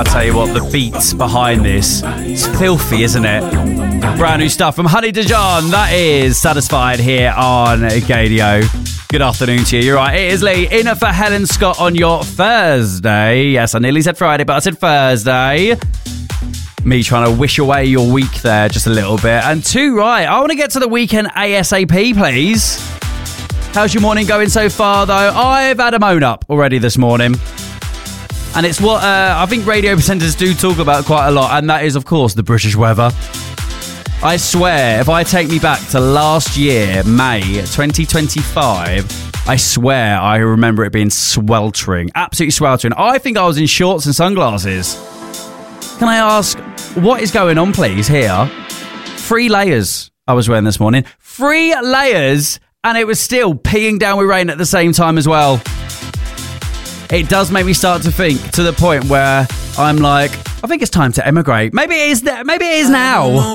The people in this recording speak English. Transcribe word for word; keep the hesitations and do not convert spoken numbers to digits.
I tell you what, the beats behind this, it's filthy, isn't it? Brand new stuff from Honey Dijon. That is Satisfied here on Gadio. Good afternoon to you. You're right. It is Lee in for Helen Scott on your Thursday. Yes, I nearly said Friday, but I said Thursday. Me trying to wish away your week there just a little bit. And two, right, I want to get to the weekend ASAP, please. How's your morning going so far, though? I've had a moan up already this morning. And it's what uh, I think radio presenters do talk about quite a lot, and that is, of course, the British weather. I swear, if I take me back to last year, May twenty twenty-five, I swear I remember it being sweltering, absolutely sweltering. I think I was in shorts and sunglasses. Can I ask, what is going on, please, here? Three layers I was wearing this morning. Three layers, and it was still peeing down with rain at the same time as well. It does make me start to think to the point where I'm like, I think it's time to emigrate. Maybe it is, maybe it is now.